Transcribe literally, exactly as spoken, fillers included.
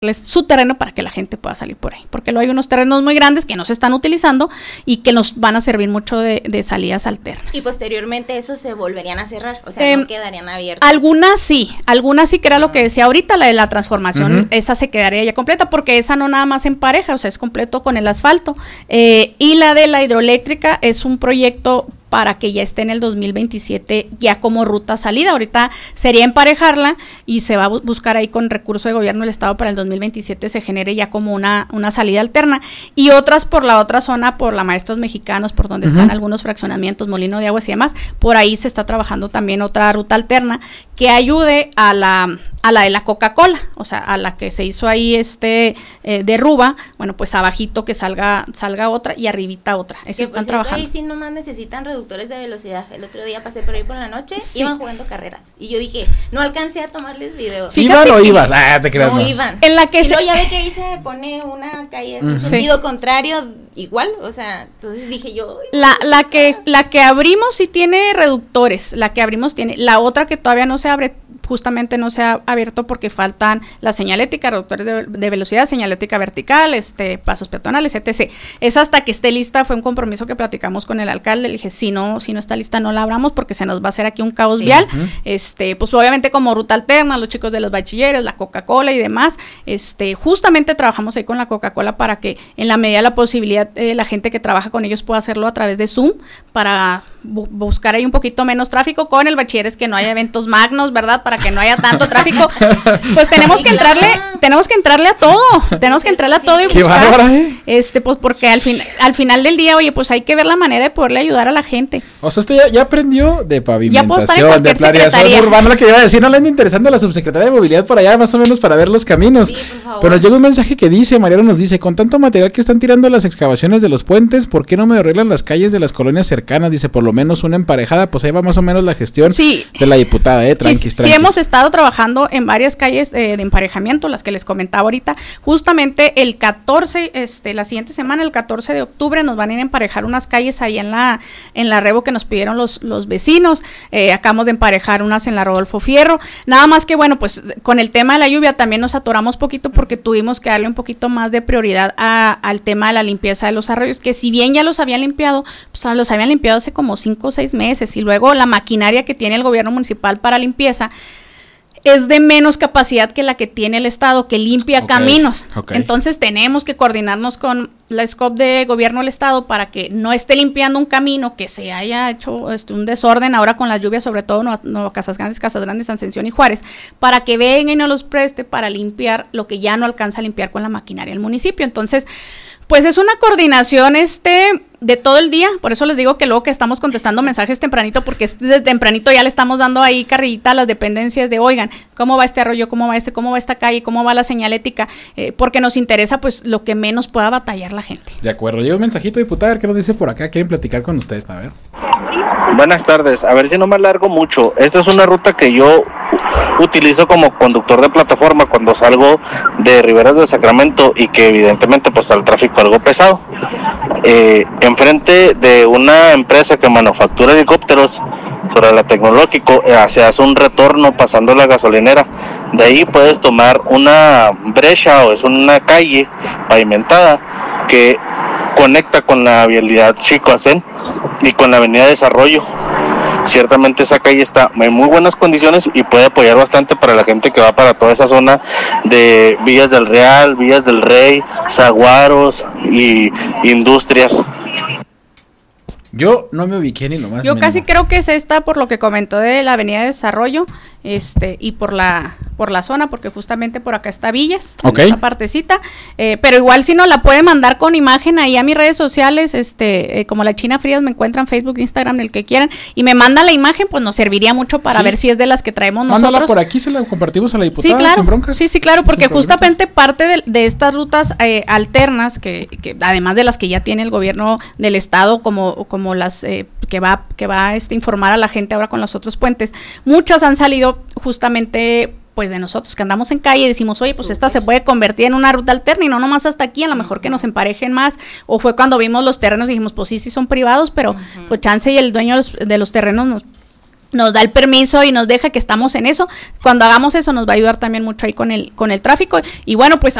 su terreno para que la gente pueda salir por ahí, porque luego hay unos terrenos muy grandes que no se están utilizando y que nos van a servir mucho de, de salidas alternas. Y posteriormente esos se volverían a cerrar, o sea, eh, no quedarían abiertos. Algunas sí, algunas sí, que era lo que decía ahorita, la de la transformación, uh-huh. esa se quedaría ya completa, porque esa no nada más empareja, o sea, es completo con el asfalto, eh, y la de la hidroeléctrica es un proyecto para que ya esté en el dos mil veintisiete ya como ruta salida. Ahorita sería emparejarla y se va a bu- buscar ahí con recurso de gobierno del estado para el dos mil veintisiete se genere ya como una, una salida alterna, y otras por la otra zona, por la Maestros Mexicanos, por donde uh-huh. están algunos fraccionamientos, Molino de Aguas y demás, por ahí se está trabajando también otra ruta alterna que ayude a la a la de la Coca-Cola, o sea, a la que se hizo ahí este eh, de Ruba, bueno, pues abajito que salga salga otra y arribita otra. Eso están trabajando. Ahí sí nomás necesitan reductores de velocidad. El otro día pasé por ahí por la noche, sí. iban jugando carreras y yo dije, no alcancé a tomarles video. ¿Iban o ibas? Ah, te creas. No, no iban. En la que y se... luego ya ve que ahí se pone una calle en mm. sentido sí. contrario, igual, o sea, entonces dije yo. La la que la que abrimos sí tiene reductores, la que abrimos tiene, la otra que todavía no se abre, justamente no se ha abierto porque faltan la señalética, reductores de, de velocidad, señalética vertical, este, pasos peatonales, etcétera. Es hasta que esté lista, fue un compromiso que platicamos con el alcalde, le dije, si no, si no está lista no la abramos porque se nos va a hacer aquí un caos sí. vial, uh-huh. este, pues obviamente como ruta alterna, los chicos de los bachilleres, la Coca-Cola y demás, este, justamente trabajamos ahí con la Coca-Cola para que en la medida de la posibilidad eh, la gente que trabaja con ellos pueda hacerlo a través de Zoom, para bu- buscar ahí un poquito menos tráfico, con el bachilleres que no haya eventos magnos, ¿verdad? Para que no haya tanto tráfico, pues tenemos sí, que claro. entrarle, tenemos que entrarle a todo, tenemos que entrarle a todo y Qué buscar, bárbara, ¿eh? este, pues porque al fin, al final del día, oye, pues hay que ver la manera de poderle ayudar a la gente. O sea, usted ya, ya aprendió de Ya pavimentación, de planeación urbana, lo que iba a decir, no le anda interesando a la subsecretaria de movilidad por allá, más o menos para ver los caminos. Sí, por favor. Pero llega un mensaje que dice, Mariano nos dice, con tanto material que están tirando las excavaciones de los puentes, ¿por qué no me arreglan las calles de las colonias cercanas? Dice, por lo menos una emparejada, pues ahí va más o menos la gestión sí. de la diputada, eh, tranquis, sí, tranquis. Sí, hemos estado trabajando en varias calles eh, de emparejamiento, las que les comentaba ahorita, justamente el catorce, este, la siguiente semana, el catorce de octubre, nos van a ir a emparejar unas calles ahí en la, en la Rebo que nos pidieron los, los vecinos, eh, acabamos de emparejar unas en la Rodolfo Fierro, nada más que bueno, pues con el tema de la lluvia también nos atoramos poquito porque tuvimos que darle un poquito más de prioridad a, al tema de la limpieza de los arroyos, que si bien ya los habían limpiado, pues los habían limpiado hace como cinco o seis meses, y luego la maquinaria que tiene el gobierno municipal para limpieza es de menos capacidad que la que tiene el estado, que limpia okay, caminos. Okay. Entonces tenemos que coordinarnos con la S C O P de gobierno del estado para que no esté limpiando un camino, que se haya hecho este, un desorden ahora con las lluvias, sobre todo no, no Casas Grandes, Casas Grandes, Ascensión y Juárez, para que venga y nos los preste para limpiar lo que ya no alcanza a limpiar con la maquinaria del municipio. Entonces, pues es una coordinación este de todo el día, por eso les digo que luego que estamos contestando mensajes tempranito, porque desde tempranito ya le estamos dando ahí carrillita a las dependencias de, oigan, ¿cómo va este arroyo? ¿Cómo va este? ¿Cómo va esta calle? ¿Cómo va la señalética? Eh, porque nos interesa pues lo que menos pueda batallar la gente. De acuerdo, llega un mensajito, diputada, a ver qué nos dice por acá, quieren platicar con ustedes, a ver. Buenas tardes, a ver si no me alargo mucho. Esta es una ruta que yo utilizo como conductor de plataforma cuando salgo de Riberas de Sacramento y que evidentemente pues al tráfico algo pesado. Eh, enfrente de una empresa que manufactura helicópteros sobre la Tecnológico, eh, se hace un retorno pasando la gasolinera. De ahí puedes tomar una brecha o es una calle pavimentada que conecta con la vialidad Chicoacén y con la avenida Desarrollo. Ciertamente esa calle está en muy buenas condiciones y puede apoyar bastante para la gente que va para toda esa zona de Villas del Real, Villas del Rey, Zaguaros y Industrias. Yo no me ubiqué ni lo más Yo mínimo. casi creo que es esta por lo que comentó de la avenida de Desarrollo, este, y por la por la zona, porque justamente por acá está Villas, okay, esta partecita, eh, pero igual si no la puede mandar con imagen ahí a mis redes sociales, este, eh, como la China Frías, me encuentran Facebook, Instagram, el que quieran, y me manda la imagen, pues nos serviría mucho para sí, ver si es de las que traemos nosotros. Mándala por aquí, se la compartimos a la diputada, sí, claro, sin broncas. Sí, sí, claro, porque justamente parte de, de estas rutas eh, alternas, que, que además de las que ya tiene el gobierno del estado, como, como las eh, que va, que va este, informar a la gente ahora con los otros puentes, muchas han salido justamente pues de nosotros que andamos en calle y decimos, oye, pues esta se puede convertir en una ruta alterna y no nomás hasta aquí, a lo mejor que nos emparejen más, o fue cuando vimos los terrenos y dijimos, pues sí, sí son privados, pero uh-huh, pues chance y el dueño de los, de los terrenos nos nos da el permiso y nos deja que estamos en eso. Cuando hagamos eso nos va a ayudar también mucho ahí con el con el tráfico. Y bueno, pues